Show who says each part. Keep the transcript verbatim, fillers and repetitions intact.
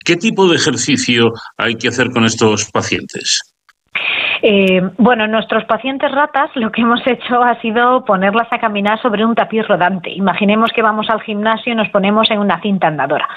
Speaker 1: ¿Qué tipo de ejercicio hay que hacer con estos pacientes?
Speaker 2: Eh, bueno, nuestros pacientes ratas lo que hemos hecho ha sido ponerlas a caminar sobre un tapiz rodante. Imaginemos que vamos al gimnasio y nos ponemos en una cinta andadora.